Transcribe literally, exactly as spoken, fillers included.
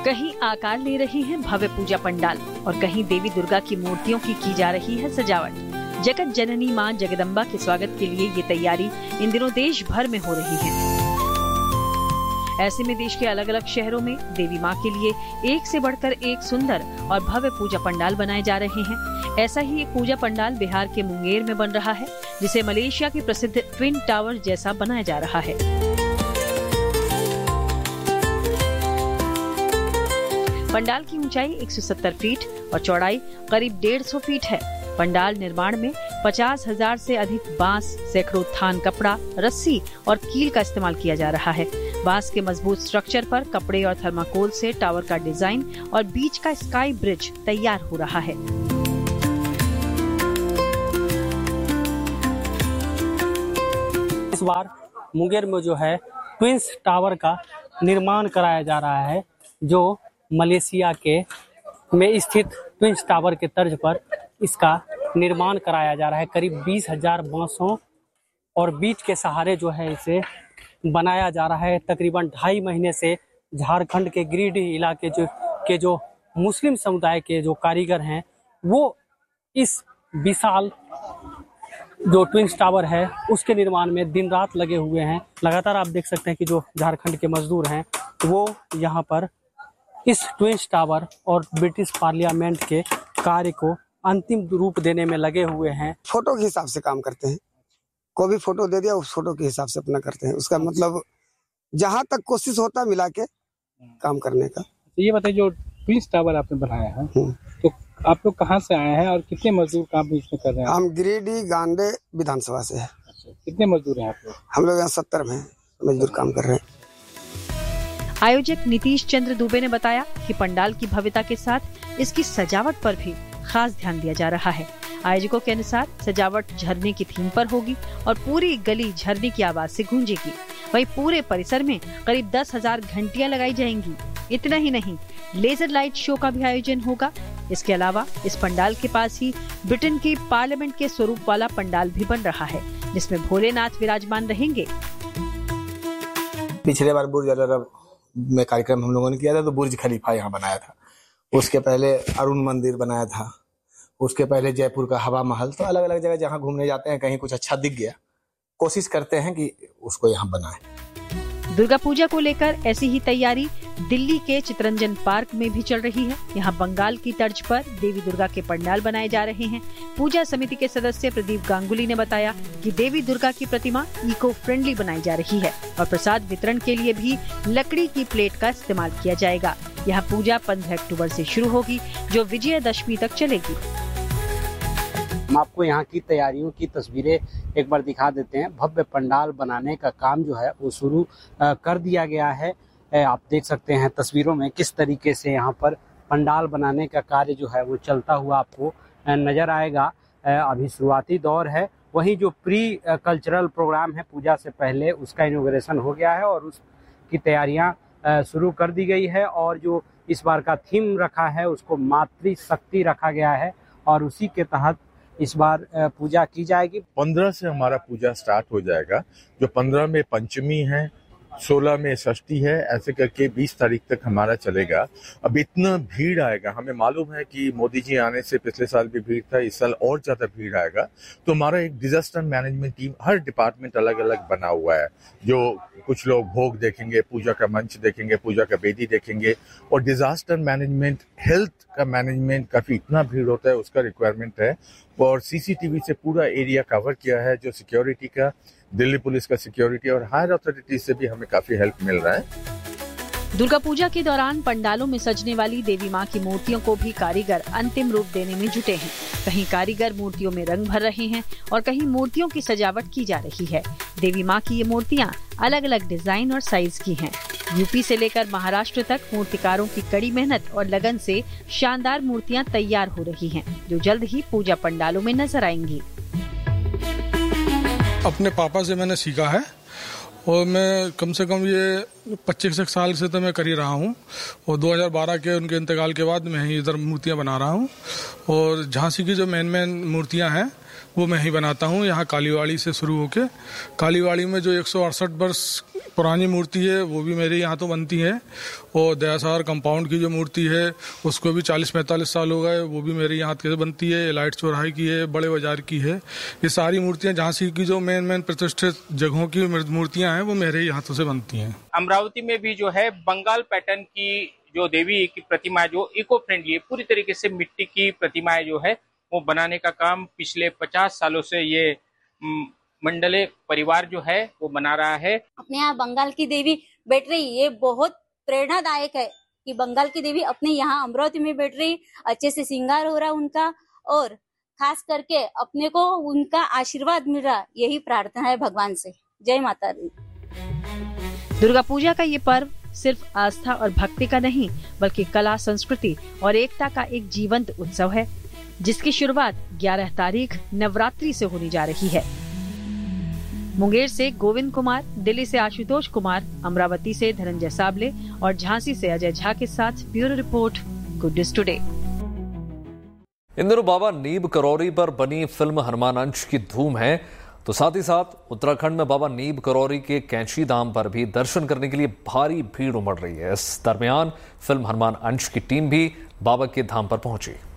कहीं आकार ले रहे हैं भव्य पूजा पंडाल और कहीं देवी दुर्गा की मूर्तियों की की जा रही है सजावट। जगत जननी मां जगदम्बा के स्वागत के लिए ये तैयारी इन दिनों देश भर में हो रही है। ऐसे में देश के अलग अलग शहरों में देवी मां के लिए एक से बढ़कर एक सुंदर और भव्य पूजा पंडाल बनाए जा रहे हैं। ऐसा ही एक पूजा पंडाल बिहार के मुंगेर में बन रहा है, जिसे मलेशिया की प्रसिद्ध ट्विन टावर जैसा बनाया जा रहा है। पंडाल की ऊंचाई एक सौ सत्तर फीट और चौड़ाई करीब डेढ़ सौ फीट है। पंडाल निर्माण में पचास हजार से अधिक बांस, सैकड़ों थान कपड़ा, रस्सी और कील का इस्तेमाल किया जा रहा है। बांस के मजबूत स्ट्रक्चर पर कपड़े और थर्माकोल से टावर का डिजाइन और बीच का स्काई ब्रिज तैयार हो रहा है। इस बार मुंगेर में जो है ट्विंस टावर का निर्माण कराया जा रहा है, जो मलेशिया के में स्थित ट्विंस टावर के तर्ज पर इसका निर्माण कराया जा रहा है। करीब बीस हजार बांसों और बीच के सहारे जो है इसे बनाया जा रहा है। तकरीबन ढाई महीने से झारखंड के गिरिडीह इलाके जो के जो मुस्लिम समुदाय के जो कारीगर हैं, वो इस विशाल जो ट्विंस टावर है उसके निर्माण में दिन रात लगे हुए हैं। लगातार आप देख सकते हैं कि जो झारखंड के मजदूर हैं वो यहाँ पर इस ट्विंस टावर और ब्रिटिश पार्लियामेंट के कार्य को अंतिम रूप देने में लगे हुए हैं। फोटो के हिसाब से काम करते हैं, कोई भी फोटो दे दिया उस फोटो के हिसाब से अपना करते हैं। उसका मतलब जहां तक कोशिश होता है मिला के काम करने का। ये बताइए, जो ट्विंस टावर आपने बनाया है तो आप लोग कहाँ से आए हैं और कितने मजदूर काम इसमें कर रहे हैं? हम गिरिडीह गांडे विधानसभा से है। अच्छा, कितने मजदूर हैं आप लोग? हम लोग यहाँ सत्तर में मजदूर काम कर रहे हैं। आयोजक नीतीश चंद्र दुबे ने बताया कि पंडाल की भव्यता के साथ इसकी सजावट पर भी खास ध्यान दिया जा रहा है। आयोजकों के अनुसार सजावट झरने की थीम पर होगी और पूरी गली झरने की आवाज से गूंजेगी। वहीं पूरे परिसर में करीब दस हजार घंटियां लगाई जाएंगी। इतना ही नहीं, लेजर लाइट शो का भी आयोजन होगा। इसके अलावा इस पंडाल के पास ही ब्रिटेन की पार्लियामेंट के स्वरूप वाला पंडाल भी बन रहा है, जिसमें भोलेनाथ विराजमान रहेंगे। पिछले बार बुर्ज अरब में कार्यक्रम हम लोगों ने किया था तो बुर्ज खलीफा यहाँ बनाया था। उसके पहले अरुण मंदिर बनाया था। उसके पहले जयपुर का हवा महल। तो अलग अलग जगह जहाँ घूमने जाते हैं, कहीं कुछ अच्छा दिख गया, कोशिश करते हैं कि उसको यहाँ बनाएं। दुर्गा पूजा को लेकर ऐसी ही तैयारी दिल्ली के चितरंजन पार्क में भी चल रही है। यहाँ बंगाल की तर्ज पर देवी दुर्गा के पंडाल बनाए जा रहे हैं। पूजा समिति के सदस्य प्रदीप गांगुली ने बताया कि देवी दुर्गा की प्रतिमा इको फ्रेंडली बनाई जा रही है और प्रसाद वितरण के लिए भी लकड़ी की प्लेट का इस्तेमाल किया जाएगा। यह पूजा पंद्रह अक्टूबर से शुरू होगी, जो विजयदशमी तक चलेगी। हम आपको यहाँ की तैयारियों की तस्वीरें एक बार दिखा देते हैं। भव्य पंडाल बनाने का काम जो है वो शुरू कर दिया गया है। आप देख सकते हैं तस्वीरों में किस तरीके से यहाँ पर पंडाल बनाने का कार्य जो है वो चलता हुआ आपको नजर आएगा। अभी शुरुआती दौर है। वहीं जो प्री कल्चरल प्रोग्राम है पूजा से पहले, उसका इनॉग्रेशन हो गया है और उसकी तैयारियां शुरू कर दी गई है। और जो इस बार का थीम रखा है उसको मातृशक्ति रखा गया है और उसी के तहत इस बार पूजा की जाएगी। पंद्रह से हमारा पूजा स्टार्ट हो जाएगा, जो पंद्रह में पंचमी है, सोलह में षष्ठी है, ऐसे करके बीस तारीख तक हमारा चलेगा। अब इतना भीड़ आएगा, हमें मालूम है कि मोदी जी आने से पिछले साल भी भीड़ था, इस साल और ज्यादा भीड़ आएगा। तो हमारा एक डिजास्टर मैनेजमेंट टीम, हर डिपार्टमेंट अलग अलग बना हुआ है। जो कुछ लोग भोग देखेंगे, पूजा का मंच देखेंगे, पूजा का वेदी देखेंगे, और डिजास्टर मैनेजमेंट, हेल्थ का मैनेजमेंट, काफी इतना भीड़ होता है उसका रिक्वायरमेंट है। और सीसीटीवी से पूरा एरिया कवर किया है, जो सिक्योरिटी का, दिल्ली पुलिस का सिक्योरिटी और हायर अथॉरिटी से भी हमें काफी हेल्प मिल रहा है। दुर्गा पूजा के दौरान पंडालों में सजने वाली देवी मां की मूर्तियों को भी कारीगर अंतिम रूप देने में जुटे हैं। कहीं कारीगर मूर्तियों में रंग भर रहे हैं और कहीं मूर्तियों की सजावट की जा रही है। देवी मां की ये मूर्तियां अलग अलग डिजाइन और साइज की हैं। यूपी से लेकर महाराष्ट्र तक मूर्तिकारों की कड़ी मेहनत और लगन से शानदार मूर्तियां तैयार हो रही हैं, जो जल्द ही पूजा पंडालों में नजर आएंगी। अपने पापा से मैंने सीखा है और मैं कम से कम ये पच्चीस साल से तो मैं कर ही रहा हूँ। और दो हज़ार बारह के उनके इंतकाल के बाद मैं इधर मूर्तियाँ बना रहा हूँ। और झांसी की जो मेन मेन मूर्तियाँ हैं वो मैं ही बनाता हूँ। यहाँ कालीवाड़ी से शुरू होके कालीवाड़ी में जो एक सौ अड़सठ वर्ष पुरानी मूर्ति है वो भी मेरे यहाँ तो बनती है, और दयासार कंपाउंड की जो मूर्ति है उसको भी चालीस पैंतालीस साल हो गए, वो भी मेरे यहाँ के बनती है। लाइट चौराहे की है, बड़े बाजार की है। ये सारी मूर्तियाँ झांसी की जो मेन मेन प्रतिष्ठित जगहों की मूर्तियाँ हैं वो मेरे ही हाथों से बनती हैं। अमरावती में भी जो है बंगाल पैटर्न की जो देवी की प्रतिमा जो इको फ्रेंडली है, पूरी तरीके से मिट्टी की प्रतिमाएं जो है वो बनाने का काम पिछले पचास सालों से ये मंडले परिवार जो है वो बना रहा है। अपने यहाँ बंगाल की देवी बैठ रही, ये बहुत प्रेरणादायक है कि बंगाल की देवी अपने यहाँ अमरावती में बैठ रही, अच्छे से श्रृंगार हो रहा उनका, और खास करके अपने को उनका आशीर्वाद मिल रहा, यही प्रार्थना है भगवान से। जय माता दी। दुर्गा पूजा का ये पर्व सिर्फ आस्था और भक्ति का नहीं बल्कि कला, संस्कृति और एकता का एक जीवंत उत्सव है, जिसकी शुरुआत ग्यारह तारीख नवरात्रि से होने जा रही है। मुंगेर से गोविंद कुमार, दिल्ली से आशुतोष कुमार, अमरावती से धनंजय साबले और झांसी से अजय झा के साथ bureau report, good news today. इन दिनों बाबा नीब करौरी पर बनी फिल्म हनुमान अंश की धूम है, तो साथ ही साथ उत्तराखंड में बाबा नीब करौरी के कैंची धाम पर भी दर्शन करने के लिए भारी भीड़ उमड़ रही है। इस दरमियान फिल्म हनुमान अंश की टीम भी बाबा के धाम पर पहुंची।